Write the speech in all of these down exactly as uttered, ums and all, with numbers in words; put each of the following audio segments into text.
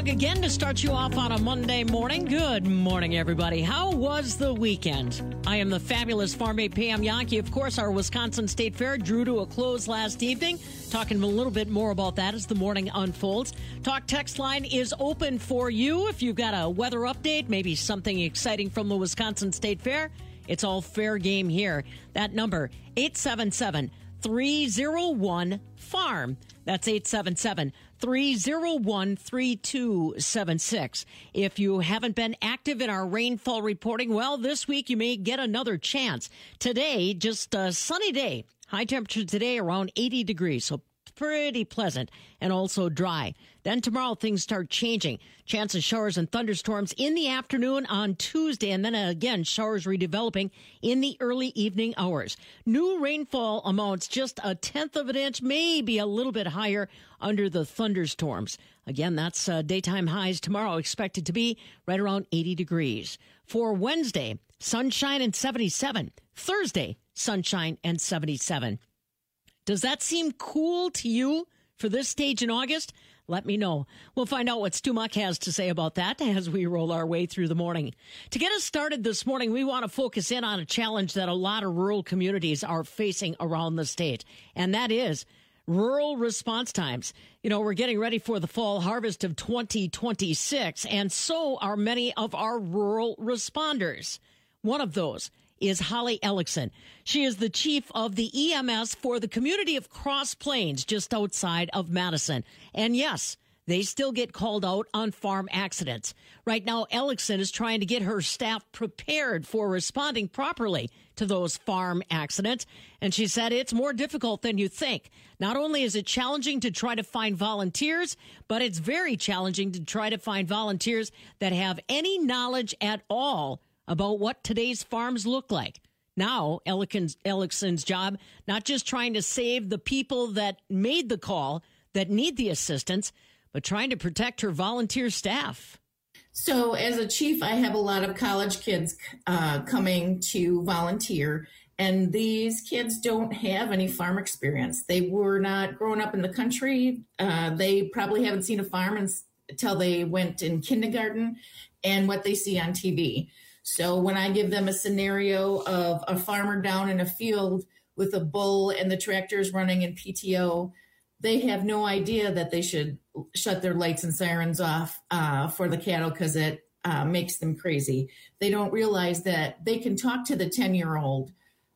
Doug again to start you off on a Monday morning. Good morning, everybody. How was the weekend? I am the fabulous Farm Aide Pam Yankee. Of course, our Wisconsin State Fair drew to a close last evening. Talking a little bit more about that as the morning unfolds. Talk text line is open for you. If you've got a weather update, maybe something exciting from the Wisconsin State Fair, it's all fair game here. That number, eight seven seven, three oh one, farm. That's eight seven seven, three oh one, three two seven six. If you haven't been active in our rainfall reporting, well, this week you may get another chance. Today, just a sunny day. High temperature today around eighty degrees, so pretty pleasant and also dry. Then tomorrow things start changing. Chance of showers and thunderstorms in the afternoon on Tuesday, and then again showers redeveloping in the early evening hours. New rainfall amounts just a tenth of an inch, maybe a little bit higher under the thunderstorms. Again, that's uh, daytime highs tomorrow expected to be right around eighty degrees. For Wednesday, sunshine and seventy-seven. Thursday, sunshine and seventy-seven. Does that seem cool to you for this stage in August? Let me know. We'll find out what Stu Muck has to say about that as we roll our way through the morning. To get us started this morning, we want to focus in on a challenge that a lot of rural communities are facing around the state, and that is rural response times. You know, we're getting ready for the fall harvest of twenty twenty-six, and so are many of our rural responders. One of those is Holly Ellickson. She is the chief of the E M S for the community of Cross Plains, just outside of Madison. And yes, they still get called out on farm accidents. Right now, Ellickson is trying to get her staff prepared for responding properly to those farm accidents. And she said it's more difficult than you think. Not only is it challenging to try to find volunteers, but it's very challenging to try to find volunteers that have any knowledge at all about what today's farms look like. Now, Ellickson's, Ellickson's job, not just trying to save the people that made the call, that need the assistance, but trying to protect her volunteer staff. So as a chief, I have a lot of college kids uh, coming to volunteer, and these kids don't have any farm experience. They were not growing up in the country. Uh, they probably haven't seen a farm until they went in kindergarten and what they see on T V. So when I give them a scenario of a farmer down in a field with a bull and the tractor's running in P T O, they have no idea that they should shut their lights and sirens off uh, for the cattle because it uh, makes them crazy. They don't realize that they can talk to the ten-year-old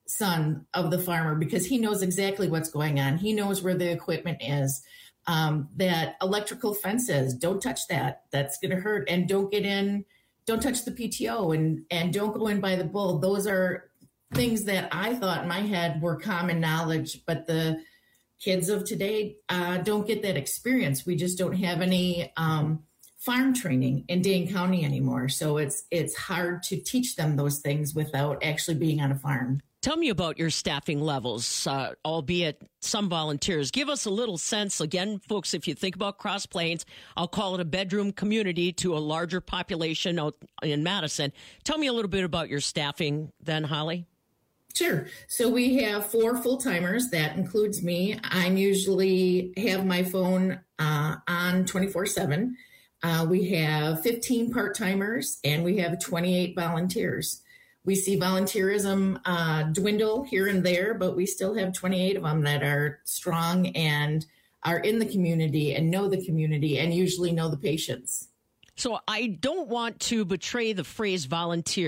son of the farmer because he knows exactly what's going on. He knows where the equipment is. Um, that electrical fences, don't touch that. That's going to hurt. And don't get in. Don't touch the P T O and, and don't go in by the bull. Those are things that I thought in my head were common knowledge, but the kids of today uh, don't get that experience. We just don't have any um, farm training in Dane County anymore. So it's it's hard to teach them those things without actually being on a farm. Tell me about your staffing levels, uh, albeit some volunteers. Give us a little sense. Again, folks, if you think about Cross Plains, I'll call it a bedroom community to a larger population out in Madison. Tell me a little bit about your staffing then, Holly. Sure. So we have four full-timers. That includes me. I'm usually have my phone uh, on twenty-four seven. Uh, we have fifteen part-timers and we have twenty-eight volunteers. We see volunteerism uh, dwindle here and there, but we still have twenty-eight of them that are strong and are in the community and know the community and usually know the patients. So I don't want to betray the phrase volunteer.